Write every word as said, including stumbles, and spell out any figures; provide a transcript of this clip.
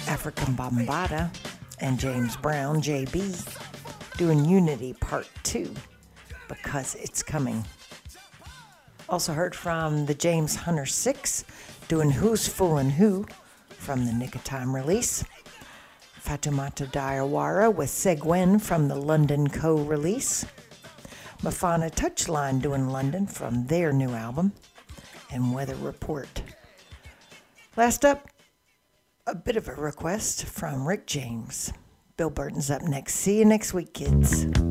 African Bambaataa and James Brown, J B, doing Unity Part two, Because It's Coming. Also heard from the James Hunter Six, doing Who's Foolin' Who, from the Nick of Time release. Fatoumata Diawara with Segwen from the London Co release. Mafana Touchline doing London from their new album. And Weather Report. Last up, a bit of a request from Rick James. Bill Burton's up next. See you next week, kids.